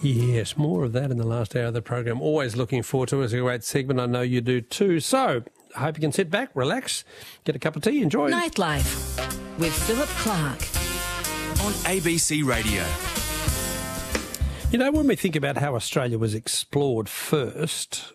Yes, more of that in the last hour of the program. Always looking forward to it. It's a great segment. I know you do too. So, I hope you can sit back, relax, get a cup of tea, enjoy it. Nightlife with Philip Clark on ABC Radio. You know, when we think about how Australia was explored first,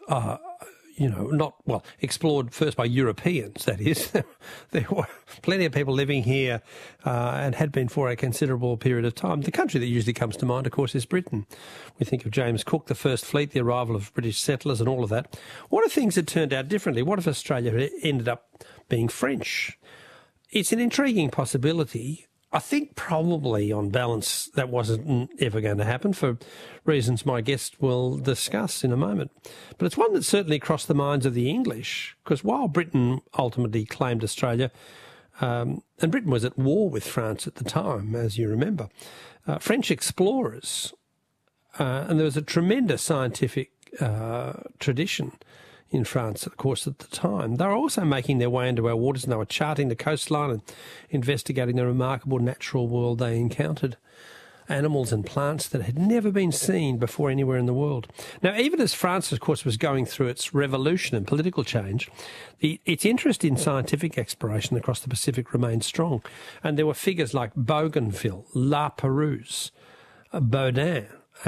explored first by Europeans, that is. There were plenty of people living here and had been for a considerable period of time. The country that usually comes to mind, of course, is Britain. We think of James Cook, the first fleet, the arrival of British settlers and all of that. What if things had turned out differently? What if Australia had ended up being French? It's an intriguing possibility. I think probably on balance that wasn't ever going to happen for reasons my guest will discuss in a moment. But it's one that certainly crossed the minds of the English, because while Britain ultimately claimed Australia, and Britain was at war with France at the time, as you remember, French explorers, and there was a tremendous scientific tradition in France, of course, at the time. They were also making their way into our waters, and they were charting the coastline and investigating the remarkable natural world they encountered, animals and plants that had never been seen before anywhere in the world. Now, even as France, of course, was going through its revolution and political change, its interest in scientific exploration across the Pacific remained strong, and there were figures like Bougainville, La Perouse, Baudin,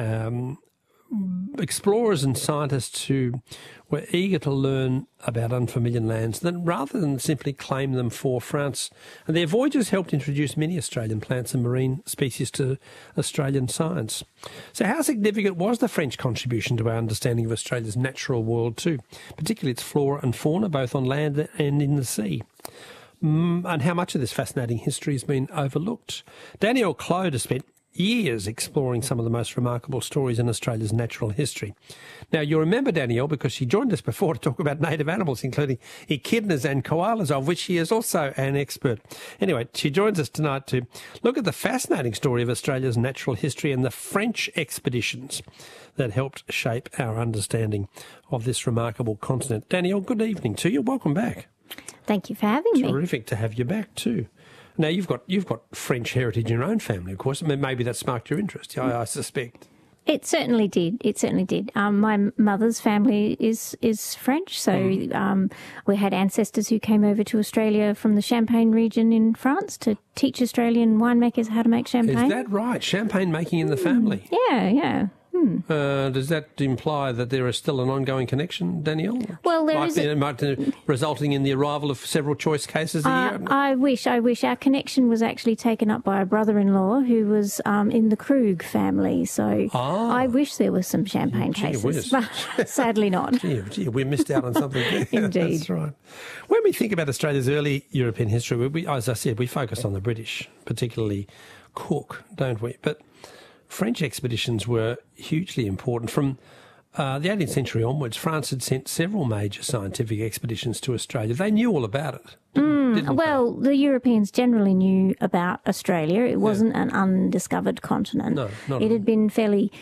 explorers and scientists who were eager to learn about unfamiliar lands rather than simply claim them for France. And their voyages helped introduce many Australian plants and marine species to Australian science. So how significant was the French contribution to our understanding of Australia's natural world too, particularly its flora and fauna, both on land and in the sea? And how much of this fascinating history has been overlooked? Danielle Clode has spent years exploring some of the most remarkable stories in Australia's natural history. Now, you'll remember Danielle because she joined us before to talk about native animals, including echidnas and koalas, of which she is also an expert. Anyway, she joins us tonight to look at the fascinating story of Australia's natural history and the French expeditions that helped shape our understanding of this remarkable continent. Danielle, good evening to you. Welcome back. Thank you for having me. Terrific to have you back too. Now, you've got French heritage in your own family, of course. I mean, maybe that sparked your interest, I suspect. It certainly did. It certainly did. My mother's family is French, so we had ancestors who came over to Australia from the Champagne region in France to teach Australian winemakers how to make champagne. Is that right? Champagne making in the family? Yeah. Does that imply that there is still an ongoing connection, Danielle? Well, resulting in the arrival of several choice cases a year? I wish. Our connection was actually taken up by a brother-in-law who was in the Krug family. So I wish there were some champagne cases, but sadly not. Gee, we missed out on something there. Indeed. That's right. When we think about Australia's early European history, we, as I said, we focus on the British, particularly Cook, don't we? But French expeditions were hugely important. From the 18th century onwards, France had sent several major scientific expeditions to Australia. They knew all about it. Well, the Europeans generally knew about Australia. It wasn't an undiscovered continent. No, not it had been fairly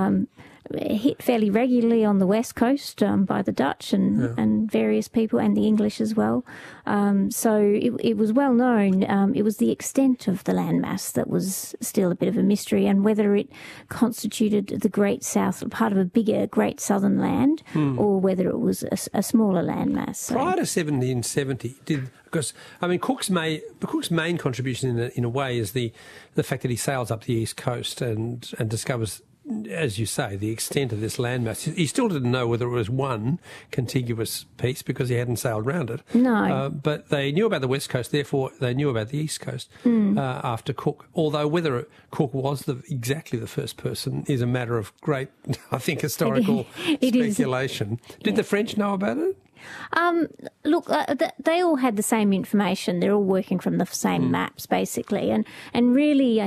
hit fairly regularly on the west coast by the Dutch and various people, and the English as well. So it was well known. It was the extent of the landmass that was still a bit of a mystery, and whether it constituted the Great South, part of a bigger Great Southern land, or whether it was a smaller landmass. So. Prior to 1770, because Cook's main contribution in a way is the fact that he sails up the east coast and discovers, as you say, the extent of this landmass. He still didn't know whether it was one contiguous piece because he hadn't sailed round it. No. But they knew about the west coast, therefore they knew about the east coast after Cook. Although whether Cook was exactly the first person is a matter of great, I think, historical speculation. Did the French know about it? Look, they all had the same information. They're all working from the same maps, basically. And really,